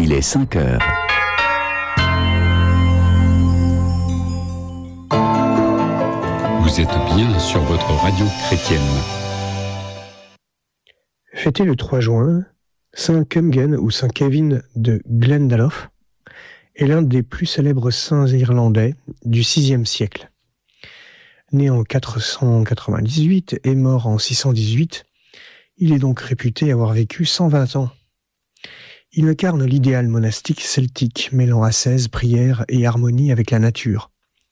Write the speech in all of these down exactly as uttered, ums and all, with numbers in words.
Il est cinq heures. Vous êtes bien sur votre radio chrétienne. Fêté le trois juin, Saint Cumgen ou Saint Kevin de Glendalough est l'un des plus célèbres saints irlandais du sixième siècle. Né en quatre cent quatre-vingt-dix-huit et mort en six cent dix-huit, il est donc réputé avoir vécu cent vingt ans. Il incarne l'idéal monastique celtique, mêlant ascèse, prière et harmonie avec la nature.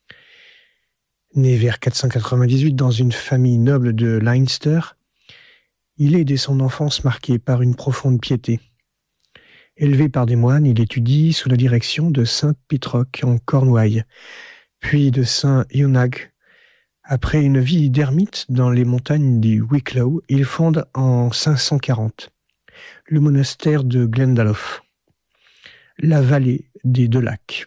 Né vers quatre cent quatre-vingt-dix-huit dans une famille noble de Leinster, il est dès son enfance marqué par une profonde piété. Élevé par des moines, il étudie sous la direction de saint Pitroc en Cornouailles, puis de saint Eunag. Après une vie d'ermite dans les montagnes du Wicklow, il fonde en cinq cent quarante le monastère de Glendalough, la vallée des deux lacs.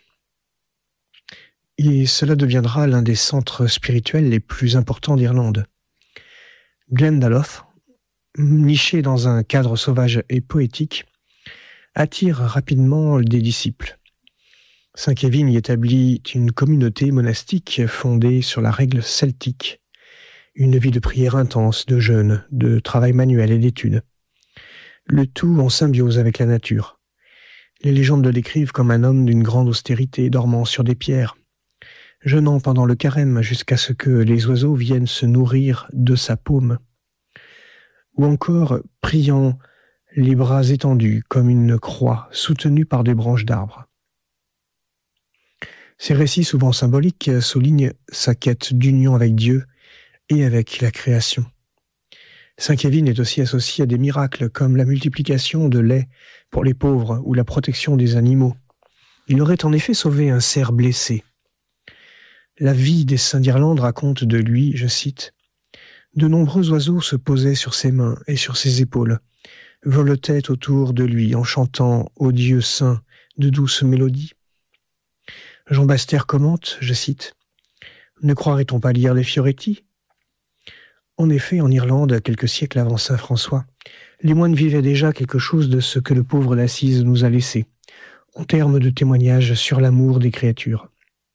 Et cela deviendra l'un des centres spirituels les plus importants d'Irlande. Glendalough, niché dans un cadre sauvage et poétique, attire rapidement des disciples. Saint Kevin y établit une communauté monastique fondée sur la règle celtique, une vie de prière intense, de jeûne, de travail manuel et d'études. Le tout en symbiose avec la nature. Les légendes le décrivent comme un homme d'une grande austérité, dormant sur des pierres, jeûnant pendant le carême jusqu'à ce que les oiseaux viennent se nourrir de sa paume, ou encore priant les bras étendus comme une croix soutenue par des branches d'arbres. Ces récits souvent symboliques soulignent sa quête d'union avec Dieu et avec la création. Saint Kevin est aussi associé à des miracles comme la multiplication de lait pour les pauvres ou la protection des animaux. Il aurait en effet sauvé un cerf blessé. La vie des saints d'Irlande raconte de lui, je cite, « De nombreux oiseaux se posaient sur ses mains et sur ses épaules, voletaient autour de lui en chantant ô Dieu saint de douces mélodies. » Jean Baster commente, je cite, « Ne croirait-on pas lire les Fioretti ?» En effet, en Irlande, quelques siècles avant saint François, les moines vivaient déjà quelque chose de ce que le pauvre d'Assise nous a laissé, en termes de témoignages sur l'amour des créatures.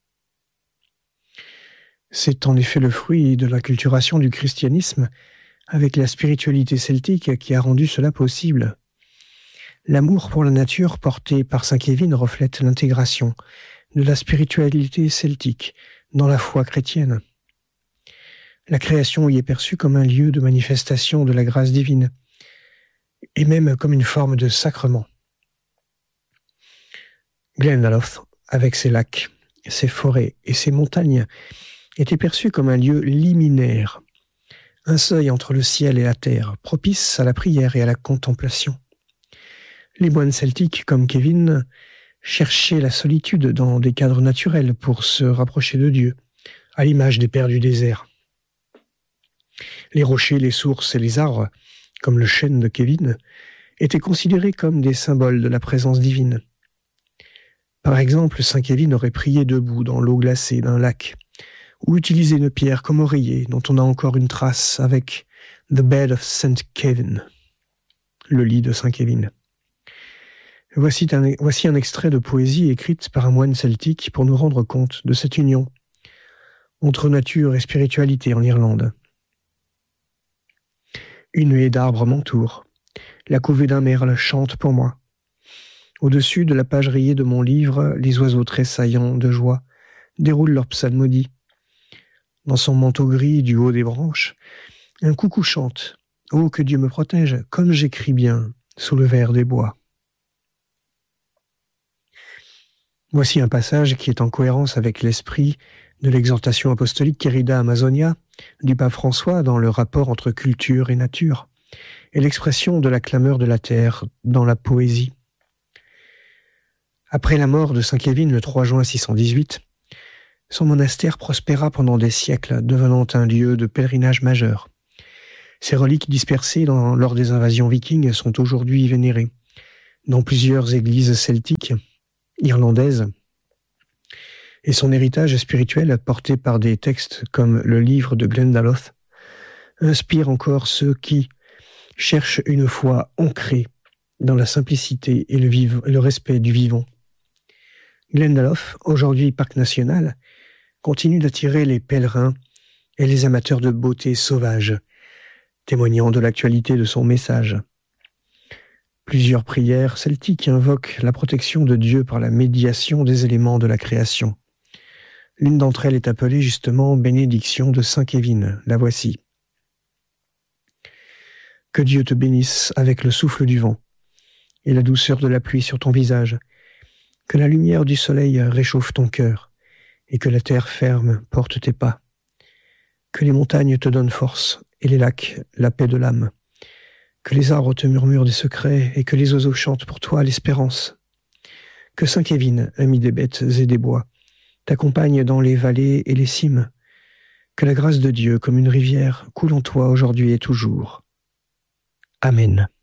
C'est en effet le fruit de l'acculturation du christianisme avec la spiritualité celtique qui a rendu cela possible. L'amour pour la nature porté par saint Kevin reflète l'intégration de la spiritualité celtique dans la foi chrétienne. La création y est perçue comme un lieu de manifestation de la grâce divine, et même comme une forme de sacrement. Glendalough, avec ses lacs, ses forêts et ses montagnes, était perçu comme un lieu liminaire, un seuil entre le ciel et la terre, propice à la prière et à la contemplation. Les moines celtiques, comme Kevin, cherchaient la solitude dans des cadres naturels pour se rapprocher de Dieu, à l'image des pères du désert. Les rochers, les sources et les arbres, comme le chêne de Kevin, étaient considérés comme des symboles de la présence divine. Par exemple, saint Kevin aurait prié debout dans l'eau glacée d'un lac, ou utilisé une pierre comme oreiller, dont on a encore une trace avec « The Bed of Saint Kevin », le lit de saint Kevin. Voici un, voici un extrait de poésie écrite par un moine celtique pour nous rendre compte de cette union entre nature et spiritualité en Irlande. Une haie d'arbres m'entoure, la couvée d'un merle chante pour moi. Au-dessus de la page rayée de mon livre, les oiseaux tressaillants de joie déroulent leur psalmodie. Dans son manteau gris du haut des branches, un coucou chante. Oh, que Dieu me protège, comme j'écris bien sous le vert des bois. Voici un passage qui est en cohérence avec l'esprit de l'exhortation apostolique Querida Amazonia du pape François dans le rapport entre culture et nature, et l'expression de la clameur de la terre dans la poésie. Après la mort de saint Kevin le trois juin six cent dix-huit, son monastère prospéra pendant des siècles, devenant un lieu de pèlerinage majeur. Ses reliques dispersées dans, lors des invasions vikings sont aujourd'hui vénérées dans plusieurs églises celtiques, irlandaises, et son héritage spirituel, porté par des textes comme le livre de Glendalough, inspire encore ceux qui cherchent une foi ancrée dans la simplicité et le, viv- le respect du vivant. Glendalough, aujourd'hui parc national, continue d'attirer les pèlerins et les amateurs de beauté sauvage, témoignant de l'actualité de son message. Plusieurs prières celtiques invoquent la protection de Dieu par la médiation des éléments de la création. L'une d'entre elles est appelée justement bénédiction de Saint Kevin. La voici. Que Dieu te bénisse avec le souffle du vent et la douceur de la pluie sur ton visage. Que la lumière du soleil réchauffe ton cœur et que la terre ferme porte tes pas. Que les montagnes te donnent force et les lacs la paix de l'âme. Que les arbres te murmurent des secrets et que les oiseaux chantent pour toi l'espérance. Que Saint Kevin, ami des bêtes et des bois, t'accompagne dans les vallées et les cimes. Que la grâce de Dieu, comme une rivière, coule en toi aujourd'hui et toujours. Amen.